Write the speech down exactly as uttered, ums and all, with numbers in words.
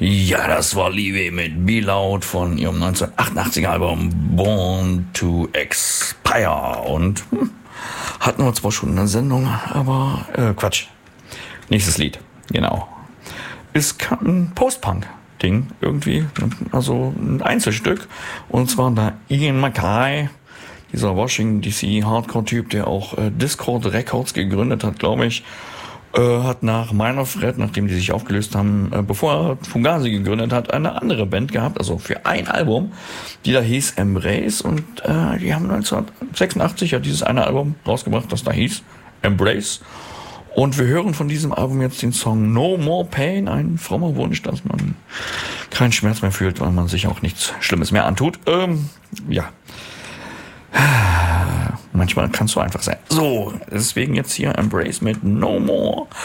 Ja, das war Liebe mit Be Loud von ihrem neunzehnhundertachtundachtzig Album Born to Expire und hm, hatten wir zwar schon eine Sendung, aber äh, Quatsch. Nächstes Lied, genau. Ist ein Post-Punk-Ding irgendwie, also ein Einzelstück, und zwar da Ian MacKaye, dieser Washington D C Hardcore-Typ, der auch äh, Discord Records gegründet hat, glaube ich. Hat nach Minor Threat, nachdem die sich aufgelöst haben, äh, bevor er Fugazi gegründet hat, eine andere Band gehabt, also für ein Album, die da hieß Embrace, und äh, die haben neunzehnhundertsechsundachtzig ja dieses eine Album rausgebracht, das da hieß Embrace, und wir hören von diesem Album jetzt den Song No More Pain, ein frommer Wunsch, dass man keinen Schmerz mehr fühlt, weil man sich auch nichts Schlimmes mehr antut. Ähm, ja. Manchmal kann es so einfach sein. So, deswegen jetzt hier Embrace mit No More